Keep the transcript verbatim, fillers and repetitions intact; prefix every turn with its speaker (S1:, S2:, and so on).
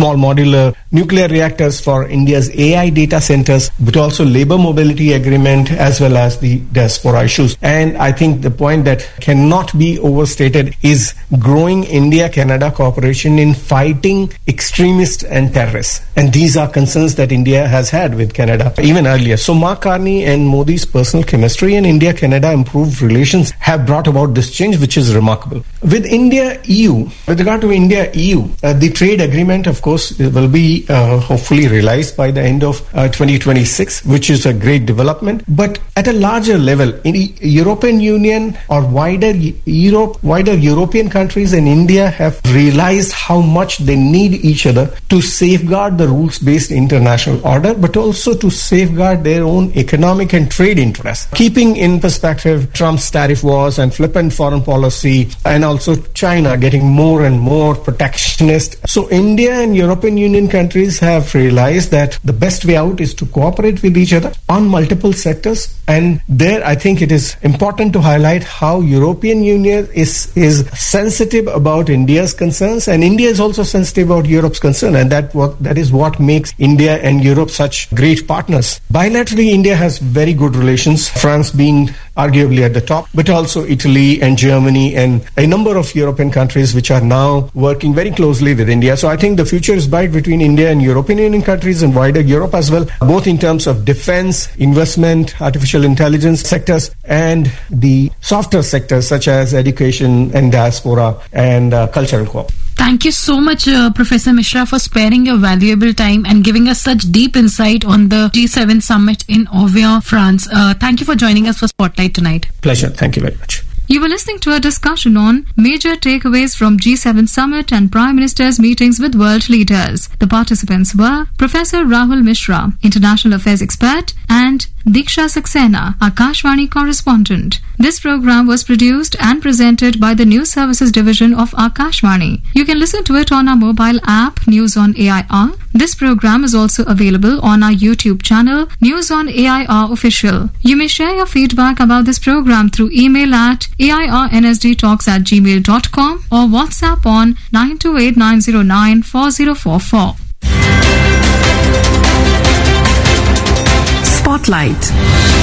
S1: small modular nuclear reactors for India's A I data centers, but also labor mobility agreement as well as the diaspora issues. And I think the point that cannot be overstated is growing India-Canada cooperation in fighting extremists and terrorists. And these are concerns that India has had with Canada even earlier. So Mark Carney and Modi's personal chemistry and India-Canada improved relations have brought about this change, which is remarkable. With India-E U, with regard to India-E U, uh, the trade agreement, of course, will be uh, hopefully realized by the end of uh, twenty twenty-six, which is a great development. But at a larger level, in the European Union or wider Europe, wider European countries and India have realized how much they need each other to safeguard the rules-based international order, but also to safeguard their own economic and trade interests. Keeping in perspective Trump's tariff wars and flippant foreign policy, and also China getting more and more protectionist. So India and European Union countries have realized that the best way out is to cooperate with each other on multiple sectors. And there I think it is important to highlight how European Union is, is sensitive about India's concerns, and India is also sensitive about Europe's concern, and that what that is what makes India and Europe such great partners. Bilaterally, India has very good relations, France being arguably at the top, but also Italy and Germany and a number of European countries which are now working very closely with India. So I think the future is bright between India and European Union countries and wider Europe as well, both in terms of defense, investment, artificial intelligence sectors, and the softer sectors such as education and diaspora and uh, cultural co-op.
S2: Thank you so much, uh, Professor Mishra, for sparing your valuable time and giving us such deep insight on the G seven summit in Orléans, France. Uh, thank you for joining us for Spotlight tonight.
S1: Pleasure. Thank you very much.
S2: You were listening to a discussion on major takeaways from G seven summit and Prime Minister's meetings with world leaders. The participants were Professor Rahul Mishra, International Affairs expert, and Diksha Saxena, Akashvani correspondent. This program was produced and presented by the News Services Division of Akashvani. You can listen to it on our mobile app, News on A I R. This program is also available on our YouTube channel, News on A I R Official. You may share your feedback about this program through email at A I R N S D talks at gmail dot com or WhatsApp on nine two eight nine zero nine four zero four four.
S3: Spotlight.